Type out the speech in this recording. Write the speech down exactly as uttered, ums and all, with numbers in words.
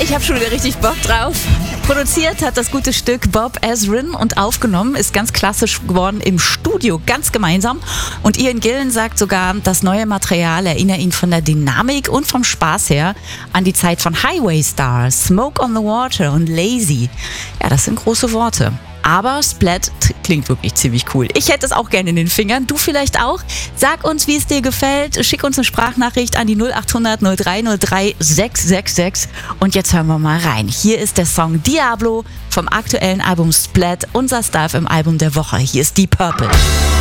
ich habe schon wieder richtig Bock drauf. Produziert hat das gute Stück Bob Ezrin und aufgenommen ist ganz klassisch geworden im Studio, ganz gemeinsam. Und Ian Gillan sagt sogar, das neue Material erinnert ihn von der Dynamik und vom Spaß her an die Zeit von Highway Star, Smoke on the Water und Lazy. Ja, das sind große Worte. Aber Splat klingt wirklich ziemlich cool. Ich hätte es auch gerne in den Fingern. Du vielleicht auch? Sag uns, wie es dir gefällt. Schick uns eine Sprachnachricht an die null acht hundert null drei null drei sechs sechs sechs. Und jetzt hören wir mal rein. Hier ist der Song Diablo vom aktuellen Album Splat, unser Stuff im Album der Woche. Hier ist Deep Purple.